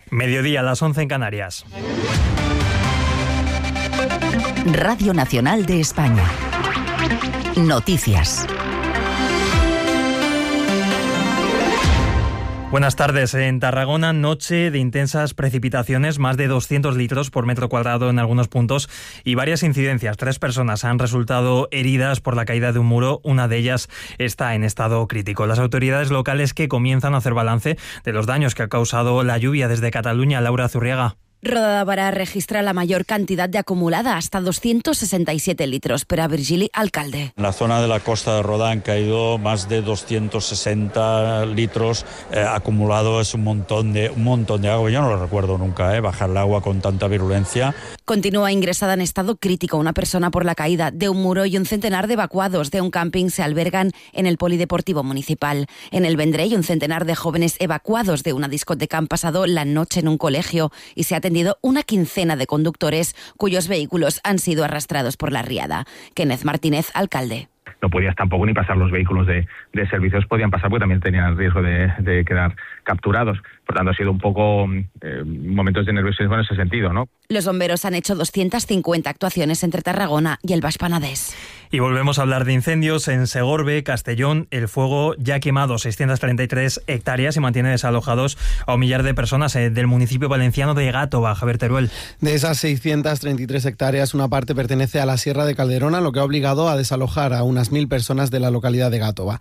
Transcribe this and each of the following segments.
Mediodía, las 11 en Canarias. Radio Nacional de España. Noticias. Buenas tardes. En Tarragona, noche de intensas precipitaciones, más de 200 litros por metro cuadrado en algunos puntos y varias incidencias. 3 personas han resultado heridas por la caída de un muro. Una de ellas está en estado crítico. Las autoridades locales que comienzan a hacer balance de los daños que ha causado la lluvia desde Cataluña. Laura Zurriaga. Rodadavara registra la mayor cantidad de acumulada, hasta 267 litros. Pero a Virgili, alcalde. En la zona de la costa de Rodá han caído más de 260 litros acumulado. Es un montón de agua. Yo no lo recuerdo nunca, bajar el agua con tanta virulencia. Continúa ingresada en estado crítico una persona por la caída de un muro y un centenar de evacuados de un camping se albergan en el Polideportivo Municipal. En el Vendrell, un centenar de jóvenes evacuados de una discoteca han pasado la noche en un colegio y se ha atendido una quincena de conductores cuyos vehículos han sido arrastrados por la riada. Kenneth Martínez, alcalde. No podías tampoco ni pasar los vehículos de servicios, podían pasar porque también tenían el riesgo de quedar capturados. Por tanto, ha sido un poco momentos de nerviosismo en ese sentido, ¿no? Los bomberos han hecho 250 actuaciones entre Tarragona y el Baix Penedès. Y volvemos a hablar de incendios en Segorbe, Castellón. El fuego ya ha quemado 633 hectáreas y mantiene desalojados a 1 millar de personas del municipio valenciano de Gàtova. Javier Teruel. De esas 633 hectáreas, una parte pertenece a la Sierra de Calderona, lo que ha obligado a desalojar a unas 1.000 personas de la localidad de Gàtova.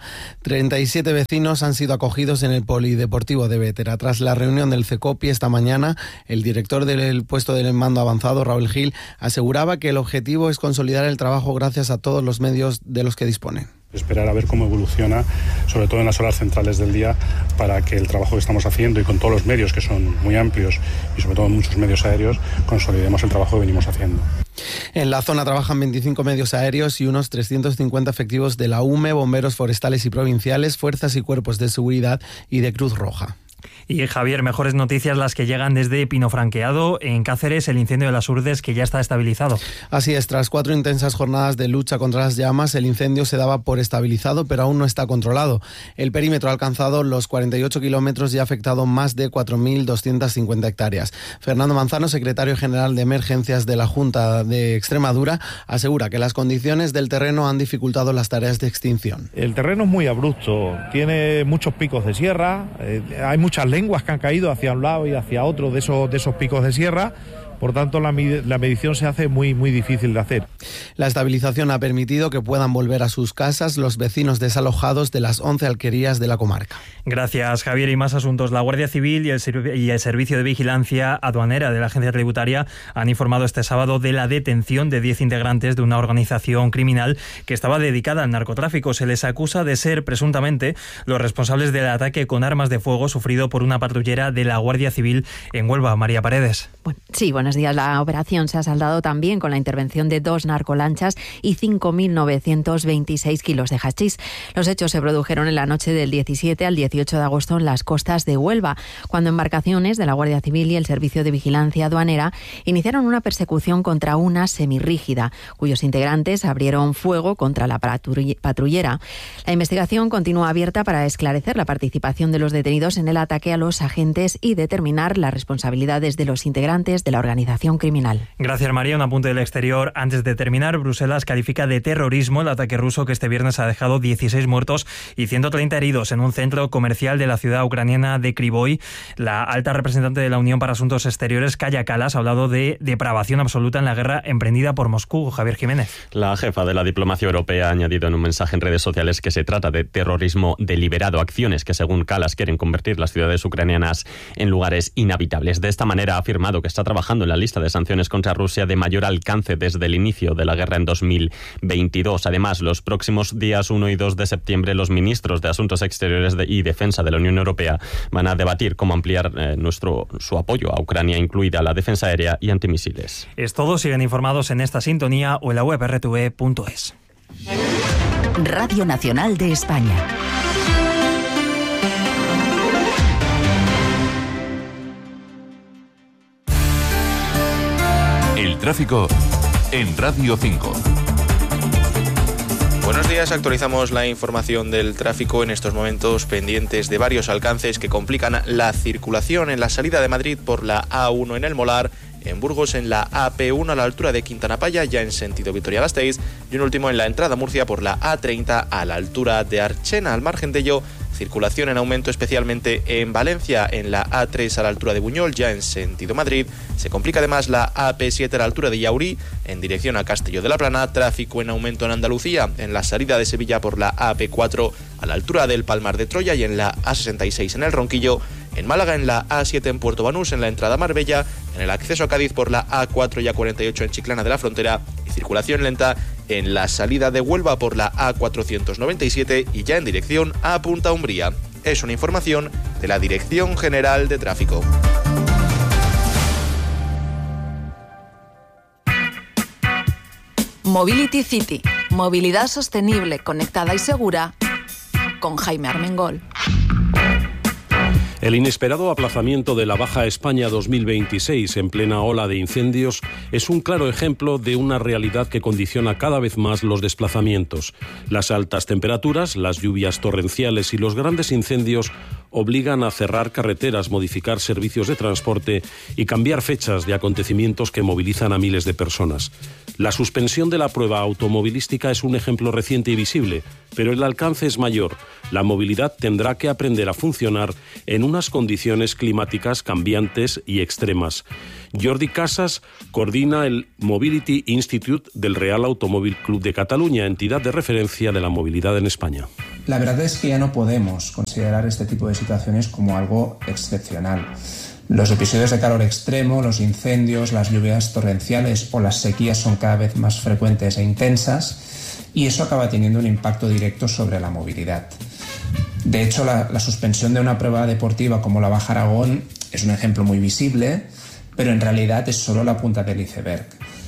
37 vecinos han sido acogidos en el Polideportivo de Bétera. Tras la reunión del CECOPI esta mañana, el director del puesto del mando avanzado, Raúl Gil, aseguraba que el objetivo es consolidar el trabajo gracias a todos los medios de los que disponen. Esperar a ver cómo evoluciona, sobre todo en las horas centrales del día, para que el trabajo que estamos haciendo y con todos los medios, que son muy amplios, y sobre todo muchos medios aéreos, consolidemos el trabajo que venimos haciendo. En la zona trabajan 25 medios aéreos y unos 350 efectivos de la UME, bomberos forestales y provinciales, fuerzas y cuerpos de seguridad y de Cruz Roja. Y Javier, mejores noticias las que llegan desde Pinofranqueado. En Cáceres, el incendio de las Urdes, que ya está estabilizado. Así es, tras 4 intensas jornadas de lucha contra las llamas, el incendio se daba por estabilizado, pero aún no está controlado. El perímetro ha alcanzado los 48 kilómetros y ha afectado más de 4.250 hectáreas. Fernando Manzano, secretario general de Emergencias de la Junta de Extremadura, asegura que las condiciones del terreno han dificultado las tareas de extinción. El terreno es muy abrupto, tiene muchos picos de sierra, hay muchas lenguas que han caído hacia un lado y hacia otro de esos picos de sierra. Por tanto, la medición se hace muy difícil de hacer. La estabilización ha permitido que puedan volver a sus casas los vecinos desalojados de las 11 alquerías de la comarca. Gracias, Javier. Y más asuntos. La Guardia Civil y el Servicio de Vigilancia Aduanera de la Agencia Tributaria han informado este sábado de la detención de 10 integrantes de una organización criminal que estaba dedicada al narcotráfico. Se les acusa de ser presuntamente los responsables del ataque con armas de fuego sufrido por una patrullera de la Guardia Civil en Huelva. María Paredes. Buenos días. La operación se ha saldado también con la intervención de 2 narcolanchas y 5.926 kilos de hachís. Los hechos se produjeron en la noche del 17 al 18 de agosto en las costas de Huelva, cuando embarcaciones de la Guardia Civil y el Servicio de Vigilancia Aduanera iniciaron una persecución contra una semirrígida, cuyos integrantes abrieron fuego contra la patrullera. La investigación continúa abierta para esclarecer la participación de los detenidos en el ataque a los agentes y determinar las responsabilidades de los integrantes de la organización criminal. Gracias, María. Un apunte del exterior. Antes de terminar, Bruselas califica de terrorismo el ataque ruso que este viernes ha dejado 16 muertos y 130 heridos en un centro comercial de la ciudad ucraniana de Kryvyi. La alta representante de la Unión para Asuntos Exteriores, Kaja Kallas, ha hablado de depravación absoluta en la guerra emprendida por Moscú. Javier Jiménez. La jefa de la diplomacia europea ha añadido en un mensaje en redes sociales que se trata de terrorismo deliberado, acciones que según Kallas quieren convertir las ciudades ucranianas en lugares inhabitables. De esta manera ha afirmado que está trabajando en la lista de sanciones contra Rusia de mayor alcance desde el inicio de la guerra en 2022. Además, los próximos días 1 y 2 de septiembre, los ministros de Asuntos Exteriores y Defensa de la Unión Europea van a debatir cómo ampliar su apoyo a Ucrania, incluida la defensa aérea y antimisiles. Es todo. Siguen informados en esta sintonía o en la web rtve.es. Radio Nacional de España. El tráfico en Radio 5. Buenos días, actualizamos la información del tráfico en estos momentos pendientes de varios alcances que complican la circulación en la salida de Madrid por la A1 en El Molar, en Burgos en la AP1 a la altura de Quintanapaya, ya en sentido Vitoria-Gasteiz, y un último en la entrada a Murcia por la A30 a la altura de Archena. Al margen de ello, circulación en aumento especialmente en Valencia, en la A3 a la altura de Buñol, ya en sentido Madrid. Se complica además la AP7 a la altura de Yaurí, en dirección a Castelló de la Plana. Tráfico en aumento en Andalucía, en la salida de Sevilla por la AP4 a la altura del Palmar de Troya y en la A66 en el Ronquillo. En Málaga, en la A7 en Puerto Banús, en la entrada a Marbella, en el acceso a Cádiz por la A4 y A48 en Chiclana de la Frontera, y circulación lenta en la salida de Huelva por la A497 y ya en dirección a Punta Umbría. Es una información de la Dirección General de Tráfico. Mobility City, movilidad sostenible, conectada y segura, con Jaime Armengol. El inesperado aplazamiento de la Baja España 2026 en plena ola de incendios es un claro ejemplo de una realidad que condiciona cada vez más los desplazamientos. Las altas temperaturas, las lluvias torrenciales y los grandes incendios obligan a cerrar carreteras, modificar servicios de transporte y cambiar fechas de acontecimientos que movilizan a miles de personas. La suspensión de la prueba automovilística es un ejemplo reciente y visible, pero el alcance es mayor. La movilidad tendrá que aprender a funcionar en unas condiciones climáticas cambiantes y extremas. Jordi Casas coordina el Mobility Institute del Real Automóvil Club de Cataluña, entidad de referencia de la movilidad en España. La verdad es que ya no podemos considerar este tipo de situaciones como algo excepcional. Los episodios de calor extremo, los incendios, las lluvias torrenciales o las sequías son cada vez más frecuentes e intensas, y eso acaba teniendo un impacto directo sobre la movilidad. De hecho, la suspensión de una prueba deportiva como la Baja Aragón es un ejemplo muy visible, pero en realidad es solo la punta del iceberg.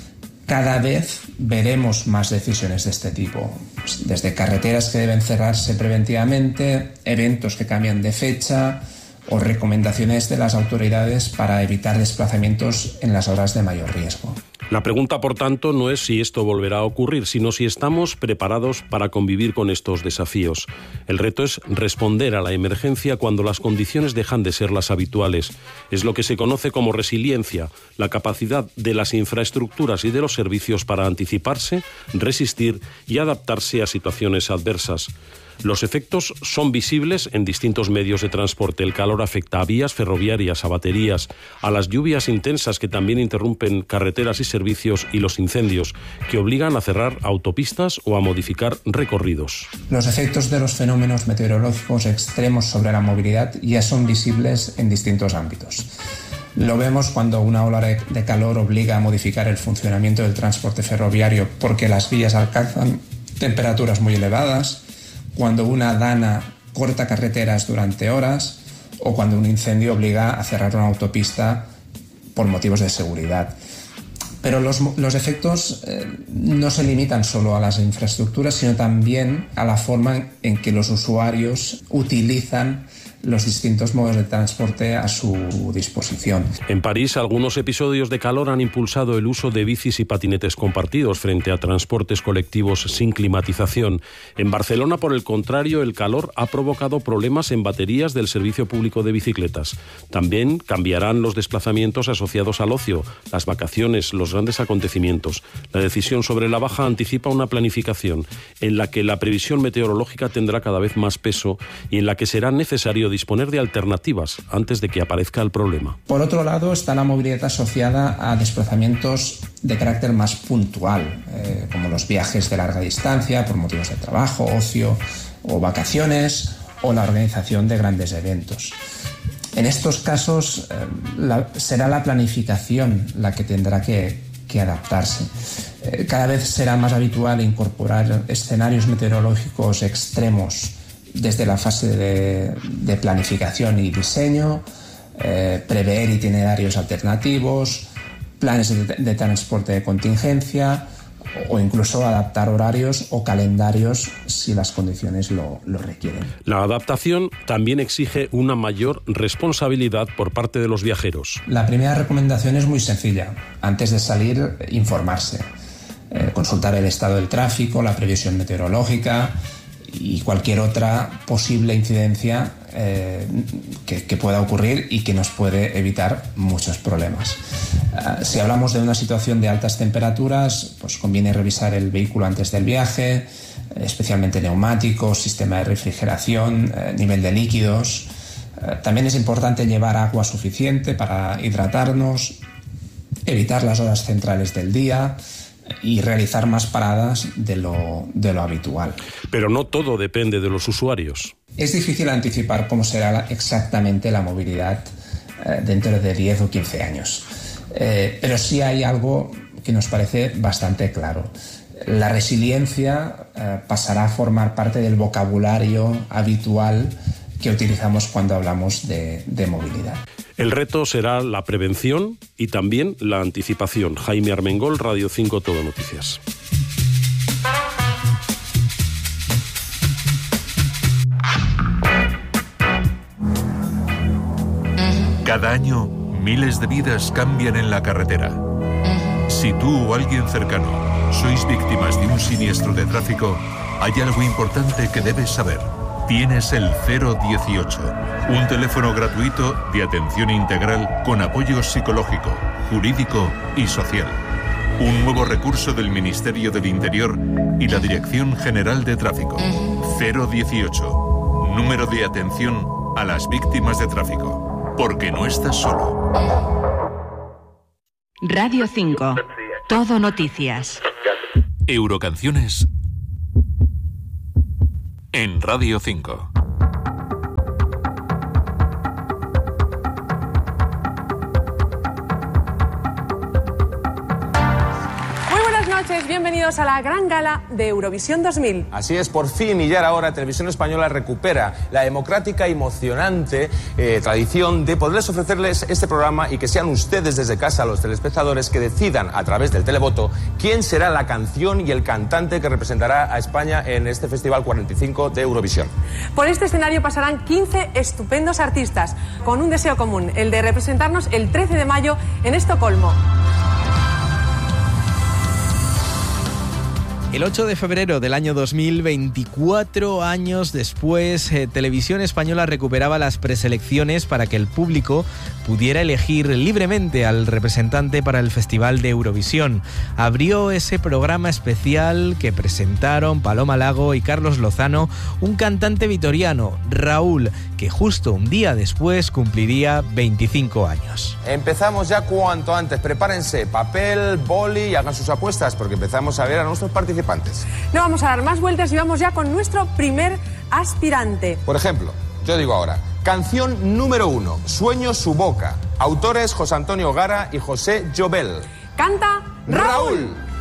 Cada vez veremos más decisiones de este tipo, desde carreteras que deben cerrarse preventivamente, eventos que cambian de fecha o recomendaciones de las autoridades para evitar desplazamientos en las horas de mayor riesgo. La pregunta, por tanto, no es si esto volverá a ocurrir, sino si estamos preparados para convivir con estos desafíos. El reto es responder a la emergencia cuando las condiciones dejan de ser las habituales. Es lo que se conoce como resiliencia, la capacidad de las infraestructuras y de los servicios para anticiparse, resistir y adaptarse a situaciones adversas. Los efectos son visibles en distintos medios de transporte. El calor afecta a vías ferroviarias, a baterías, a las lluvias intensas que también interrumpen carreteras y servicios, y los incendios, que obligan a cerrar autopistas o a modificar recorridos. Los efectos de los fenómenos meteorológicos extremos sobre la movilidad ya son visibles en distintos ámbitos. Lo vemos cuando una ola de calor obliga a modificar el funcionamiento del transporte ferroviario porque las vías alcanzan temperaturas muy elevadas, cuando una dana corta carreteras durante horas o cuando un incendio obliga a cerrar una autopista por motivos de seguridad. Pero los efectos no se limitan solo a las infraestructuras, sino también a la forma en que los usuarios utilizan los distintos modos de transporte a su disposición. En París, algunos episodios de calor han impulsado el uso de bicis y patinetes compartidos frente a transportes colectivos sin climatización. En Barcelona, por el contrario, el calor ha provocado problemas en baterías del servicio público de bicicletas. También cambiarán los desplazamientos asociados al ocio, las vacaciones, los grandes acontecimientos. La decisión sobre la baja anticipa una planificación en la que la previsión meteorológica tendrá cada vez más peso y en la que será necesario disponer de alternativas antes de que aparezca el problema. Por otro lado, está la movilidad asociada a desplazamientos de carácter más puntual, como los viajes de larga distancia por motivos de trabajo, ocio o vacaciones, o la organización de grandes eventos. En estos casos será la planificación la que tendrá que adaptarse. Cada vez será más habitual incorporar escenarios meteorológicos extremos desde la fase de planificación y diseño, prever itinerarios alternativos, planes de transporte de contingencia o incluso adaptar horarios o calendarios si las condiciones lo requieren. La adaptación también exige una mayor responsabilidad por parte de los viajeros. La primera recomendación es muy sencilla. Antes de salir, informarse. consultar el estado del tráfico, la previsión meteorológica y cualquier otra posible incidencia que pueda ocurrir y que nos puede evitar muchos problemas. Si hablamos de una situación de altas temperaturas, pues conviene revisar el vehículo antes del viaje, especialmente neumáticos, sistema de refrigeración, nivel de líquidos. También es importante llevar agua suficiente para hidratarnos, evitar las horas centrales del día y realizar más paradas de lo habitual. Pero no todo depende de los usuarios. Es difícil anticipar cómo será exactamente la movilidad dentro de 10 o 15 años. Pero sí hay algo que nos parece bastante claro. La resiliencia pasará a formar parte del vocabulario habitual que utilizamos cuando hablamos de movilidad. El reto será la prevención y también la anticipación. Jaime Armengol, Radio 5 Todo Noticias. Cada año, miles de vidas cambian en la carretera. Si tú o alguien cercano sois víctimas de un siniestro de tráfico, hay algo importante que debes saber. Tienes el 018, un teléfono gratuito de atención integral con apoyo psicológico, jurídico y social. Un nuevo recurso del Ministerio del Interior y la Dirección General de Tráfico. 018, número de atención a las víctimas de tráfico. Porque no estás solo. Radio 5. Todo Noticias. Eurocanciones en Radio 5. Bienvenidos a la gran gala de Eurovisión 2000. Así es, por fin y ya era hora, Televisión Española recupera la democrática y emocionante tradición de poderles ofrecerles este programa y que sean ustedes desde casa, los telespectadores, que decidan a través del televoto quién será la canción y el cantante que representará a España en este Festival 45 de Eurovisión. Por este escenario pasarán 15 estupendos artistas con un deseo común, el de representarnos el 13 de mayo en Estocolmo. El 8 de febrero del año 2000, 24 años después, Televisión Española recuperaba las preselecciones para que el público pudiera elegir libremente al representante para el Festival de Eurovisión. Abrió ese programa especial que presentaron Paloma Lago y Carlos Lozano, un cantante vitoriano, Raúl, que justo un día después cumpliría 25 años. Empezamos ya cuanto antes. Prepárense papel, boli y hagan sus apuestas porque empezamos a ver a nuestros participantes. No vamos a dar más vueltas y vamos ya con nuestro primer aspirante. Por ejemplo, yo digo ahora, canción número 1, Sueño su boca. Autores José Antonio Gara y José Llobel. Canta Raúl.